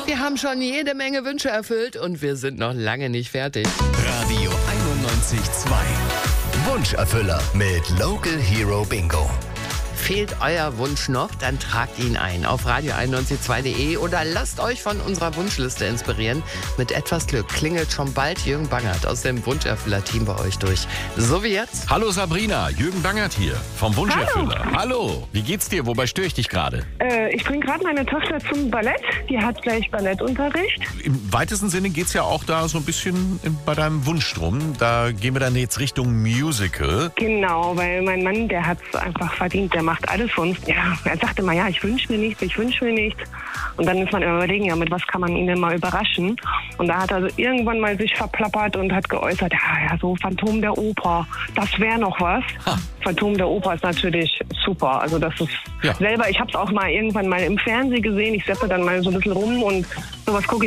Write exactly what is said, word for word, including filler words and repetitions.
Wir haben schon jede Menge Wünsche erfüllt und wir sind noch lange nicht fertig. Radio einundneunzig Komma zwei. Wunscherfüller mit Local Hero Bingo. Fehlt euer Wunsch noch? Dann tragt ihn ein auf radio einundneunzig Komma zwei punkt de oder lasst euch von unserer Wunschliste inspirieren. Mit etwas Glück klingelt schon bald Jürgen Bangert aus dem Wunscherfüller-Team bei euch durch. So wie jetzt. Hallo Sabrina, Jürgen Bangert hier vom Wunscherfüller. Hallo. Hallo, wie geht's dir? Wobei störe ich dich gerade? Äh, ich bringe gerade meine Tochter zum Ballett. Die hat gleich Ballettunterricht. Im weitesten Sinne geht's ja auch da so ein bisschen bei deinem Wunsch drum. Da gehen wir dann jetzt Richtung Musical. Genau, weil mein Mann, der hat es einfach verdient. Der macht alles für uns. Ja, er sagte immer, ja, ich wünsche mir nichts, ich wünsche mir nichts. Und dann ist man immer überlegen, ja, mit was kann man ihn denn mal überraschen? Und da hat er also irgendwann mal sich verplappert und hat geäußert, ja, ja, so Phantom der Oper, das wäre noch was. Ha. Phantom der Oper ist natürlich super. Also das ist ja. selber, ich habe es auch mal irgendwann mal im Fernsehen gesehen. Ich seppe dann mal so ein bisschen rum und sowas gucke ich